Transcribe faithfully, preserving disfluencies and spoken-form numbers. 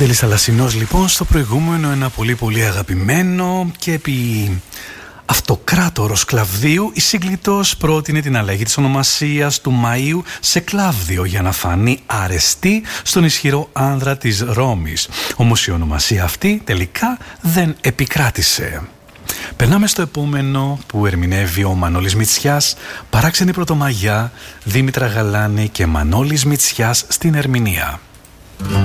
Παντελής Θαλασσινός λοιπόν, στο προηγούμενο ένα πολύ πολύ αγαπημένο και επί αυτοκράτορος Κλαβδίου, η Σύγκλιτος πρότεινε την αλλαγή της ονομασίας του Μαΐου σε Κλάβδιο για να φανεί αρεστή στον ισχυρό άνδρα της Ρώμης. Όμως η ονομασία αυτή τελικά δεν επικράτησε. Περνάμε στο επόμενο που ερμηνεύει ο Μανώλης Μητσιάς, παράξενη Πρωτομαγιά, Δήμητρα Γαλάνη και Μανώλης Μητσιάς στην ερμηνεία.